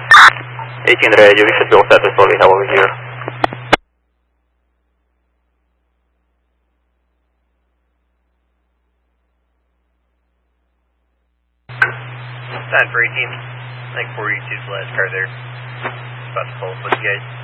18 Radio, we should be all set as well, we have over here. Time for 18. I think 42's the last car there. About to pull up with you guys.